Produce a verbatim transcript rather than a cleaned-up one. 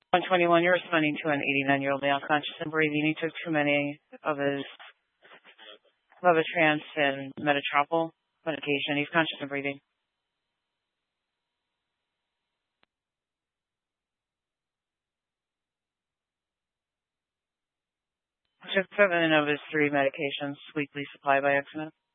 one twenty-one, you're responding to an eighty-nine-year-old male conscious and breathing. He took too many of his Levotrans and Metotropol medication. He's conscious and breathing. Took seven of his three medications weekly supplied by X M.